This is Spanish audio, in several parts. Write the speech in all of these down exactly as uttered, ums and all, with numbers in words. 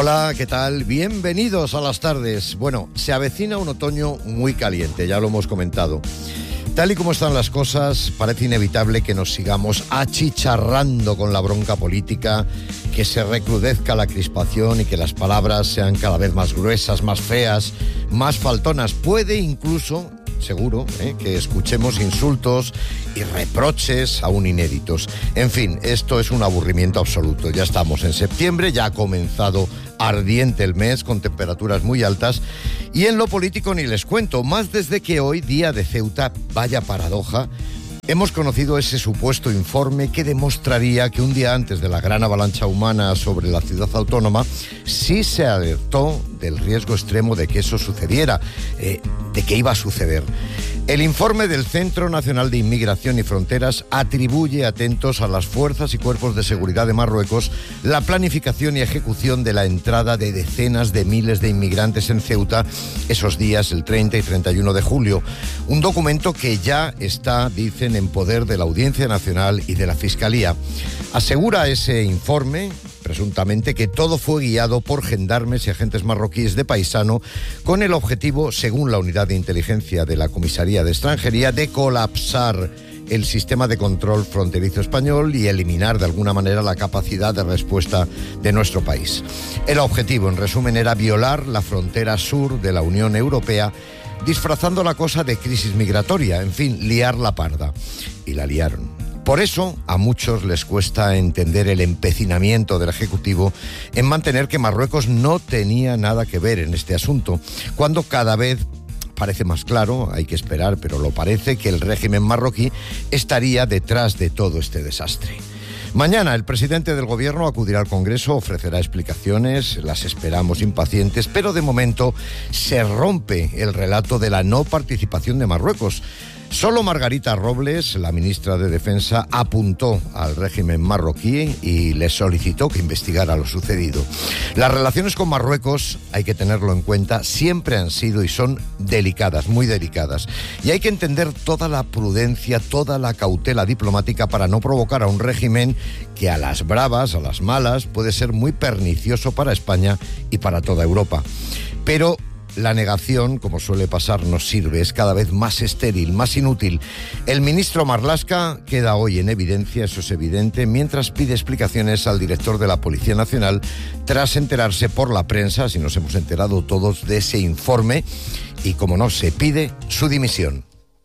Hola, ¿qué tal? Bienvenidos a las tardes. Bueno, se avecina un otoño muy caliente, ya lo hemos comentado. Tal y como están las cosas, parece inevitable que nos sigamos achicharrando con la bronca política, que se recrudezca la crispación y que las palabras sean cada vez más gruesas, más feas, más faltonas. Puede incluso, seguro, ¿eh? que escuchemos insultos y reproches aún inéditos. En fin, esto es un aburrimiento absoluto. Ya estamos en septiembre, ya ha comenzado ardiente el mes, con temperaturas muy altas, y en lo político ni les cuento, más desde que hoy, día de Ceuta, vaya paradoja, hemos conocido ese supuesto informe que demostraría que un día antes de la gran avalancha humana sobre la ciudad autónoma, sí se alertó del riesgo extremo de que eso sucediera, eh, de que iba a suceder. El informe del Centro Nacional de Inmigración y Fronteras atribuye, atentos, a las fuerzas y cuerpos de seguridad de Marruecos la planificación y ejecución de la entrada de decenas de miles de inmigrantes en Ceuta esos días, el treinta y treinta y uno de julio. Un documento que ya está, dicen, en poder de la Audiencia Nacional y de la Fiscalía. Asegura ese informe, presuntamente, que todo fue guiado por gendarmes y agentes marroquíes de paisano con el objetivo, según la unidad de inteligencia de la Comisaría de Extranjería, de colapsar el sistema de control fronterizo español y eliminar de alguna manera la capacidad de respuesta de nuestro país. El objetivo, en resumen, era violar la frontera sur de la Unión Europea, disfrazando la cosa de crisis migratoria, en fin, liar la parda. Y la liaron. Por eso, a muchos les cuesta entender el empecinamiento del Ejecutivo en mantener que Marruecos no tenía nada que ver en este asunto, cuando cada vez parece más claro, hay que esperar, pero lo parece, que el régimen marroquí estaría detrás de todo este desastre. Mañana el presidente del gobierno acudirá al Congreso, ofrecerá explicaciones, las esperamos impacientes, pero de momento se rompe el relato de la no participación de Marruecos. Solo Margarita Robles, la ministra de Defensa, apuntó al régimen marroquí y le solicitó que investigara lo sucedido. Las relaciones con Marruecos, hay que tenerlo en cuenta, siempre han sido y son delicadas, muy delicadas. Y hay que entender toda la prudencia, toda la cautela diplomática para no provocar a un régimen que a las bravas, a las malas, puede ser muy pernicioso para España y para toda Europa. Pero la negación, como suele pasar, nos sirve, es cada vez más estéril, más inútil. El ministro Marlaska queda hoy en evidencia, eso es evidente, mientras pide explicaciones al director de la Policía Nacional tras enterarse por la prensa, si nos hemos enterado todos, de ese informe, y como no, se pide su dimisión.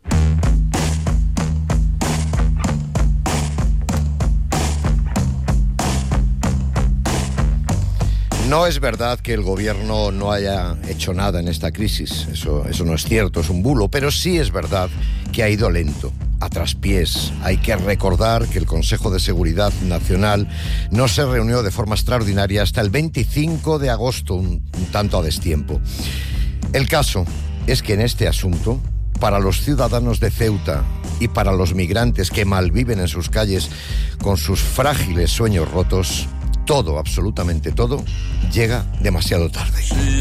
No es verdad que el gobierno no haya hecho nada en esta crisis, eso, eso no es cierto, es un bulo, pero sí es verdad que ha ido lento, a traspiés. Hay que recordar que el Consejo de Seguridad Nacional no se reunió de forma extraordinaria hasta el veinticinco de agosto, un, un tanto a destiempo. El caso es que en este asunto, para los ciudadanos de Ceuta y para los migrantes que malviven en sus calles con sus frágiles sueños rotos, todo, absolutamente todo, llega demasiado tarde.